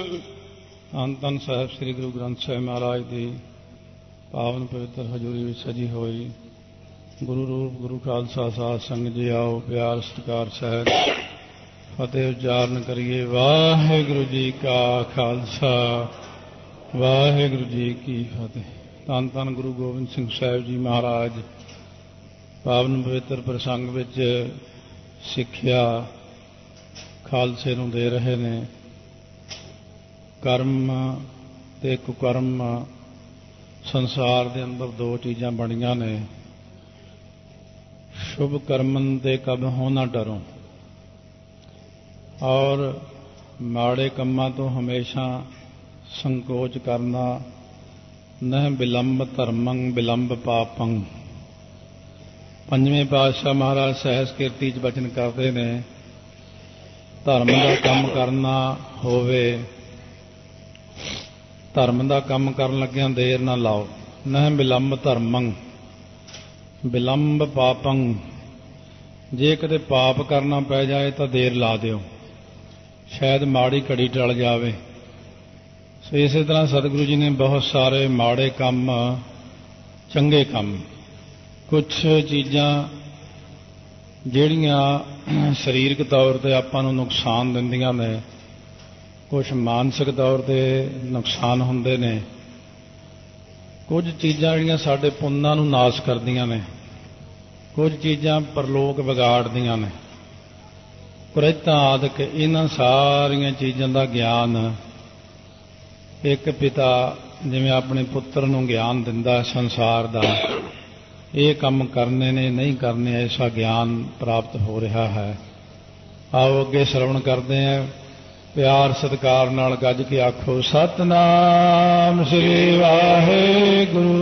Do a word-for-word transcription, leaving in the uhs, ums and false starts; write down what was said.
ਧੰਨ ਧੰਨ ਸਾਹਿਬ ਸ੍ਰੀ ਗੁਰੂ ਗ੍ਰੰਥ ਸਾਹਿਬ ਮਹਾਰਾਜ ਦੀ ਪਾਵਨ ਪਵਿੱਤਰ ਹਜ਼ੂਰੀ ਵਿੱਚ ਸਜੀ ਹੋਈ ਗੁਰੂ ਰੂਪ ਗੁਰੂ ਖਾਲਸਾ ਸਾਧ ਸੰਗਤ ਜੀ ਆਓ ਪਿਆਰ ਸਤਿਕਾਰ ਸਹਿਤ ਫਤਿਹ ਉਚਾਰਨ ਕਰੀਏ। ਵਾਹਿਗੁਰੂ ਜੀ ਕਾ ਖਾਲਸਾ ਵਾਹਿਗੁਰੂ ਜੀ ਕੀ ਫਤਿਹ। ਧੰਨ ਧੰਨ ਗੁਰੂ ਗੋਬਿੰਦ ਸਿੰਘ ਸਾਹਿਬ ਜੀ ਮਹਾਰਾਜ ਪਾਵਨ ਪਵਿੱਤਰ ਪ੍ਰਸੰਗ ਵਿੱਚ ਸਿੱਖਿਆ ਖਾਲਸੇ ਨੂੰ ਦੇ ਰਹੇ ਨੇ। ਕਰਮ ਤੇ ਕੁਕਰਮ ਸੰਸਾਰ ਦੇ ਅੰਦਰ ਦੋ ਚੀਜ਼ਾਂ ਬਣੀਆਂ ਨੇ। ਸ਼ੁਭ ਕਰਮਨ ਤੇ ਕਬਹੁ ਨਾ ਡਰੋ ਔਰ ਮਾੜੇ ਕੰਮਾਂ ਤੋਂ ਹਮੇਸ਼ਾ ਸੰਕੋਚ ਕਰਨਾ। ਨਹਿ ਬਿਲੰਬ ਧਰਮੰ ਬਿਲੰਬ ਪਾਪੰ। ਪੰਜਵੇਂ ਪਾਤਸ਼ਾਹ ਮਹਾਰਾਜ ਸਹਿਜ ਕੀਰਤੀ 'ਚ ਬਚਨ ਕਰਦੇ ਨੇ ਧਰਮ ਦਾ ਕੰਮ ਕਰਨਾ ਹੋਵੇ, ਧਰਮ ਦਾ ਕੰਮ ਕਰਨ ਲੱਗਿਆਂ ਦੇਰ ਨਾ ਲਾਓ। ਨਹਿ ਬਿਲੰਬ ਧਰਮੰ ਬਿਲੰਬ ਪਾਪੰ। ਜੇ ਕਿਤੇ ਪਾਪ ਕਰਨਾ ਪੈ ਜਾਏ ਤਾਂ ਦੇਰ ਲਾ ਦਿਓ, ਸ਼ਾਇਦ ਮਾੜੀ ਘੜੀ ਟਲ ਜਾਵੇ। ਸੋ ਇਸੇ ਤਰ੍ਹਾਂ ਸਤਿਗੁਰੂ ਜੀ ਨੇ ਬਹੁਤ ਸਾਰੇ ਮਾੜੇ ਕੰਮ, ਚੰਗੇ ਕੰਮ, ਕੁਛ ਚੀਜ਼ਾਂ ਜਿਹੜੀਆਂ ਸਰੀਰਕ ਤੌਰ 'ਤੇ ਆਪਾਂ ਨੂੰ ਨੁਕਸਾਨ ਦਿੰਦੀਆਂ ਨੇ, ਕੁਛ ਮਾਨਸਿਕ ਤੌਰ 'ਤੇ ਨੁਕਸਾਨ ਹੁੰਦੇ ਨੇ, ਕੁਝ ਚੀਜ਼ਾਂ ਜਿਹੜੀਆਂ ਸਾਡੇ ਪੁੰਨਾਂ ਨੂੰ ਨਾਸ਼ ਕਰਦੀਆਂ ਨੇ, ਕੁਝ ਚੀਜ਼ਾਂ ਪਰਲੋਕ ਵਿਗਾੜਦੀਆਂ ਨੇ। ਕੁਰੈਤਾਂ ਆਦਿਕ ਇਹਨਾਂ ਸਾਰੀਆਂ ਚੀਜ਼ਾਂ ਦਾ ਗਿਆਨ ਇੱਕ ਪਿਤਾ ਜਿਵੇਂ ਆਪਣੇ ਪੁੱਤਰ ਨੂੰ ਗਿਆਨ ਦਿੰਦਾ ਸੰਸਾਰ ਦਾ, ਇਹ ਕੰਮ ਕਰਨੇ ਨੇ ਨਹੀਂ ਕਰਨੇ, ਐਸਾ ਗਿਆਨ ਪ੍ਰਾਪਤ ਹੋ ਰਿਹਾ ਹੈ। ਆਓ ਅੱਗੇ ਸ਼ਰਵਣ ਕਰਦੇ ਹਾਂ। ਪਿਆਰ ਸਤਿਕਾਰ ਨਾਲ ਗੱਜ ਕੇ ਆਖੋ ਸਤਿਨਾਮ ਸ੍ਰੀ ਵਾਹਿਗੁਰੂ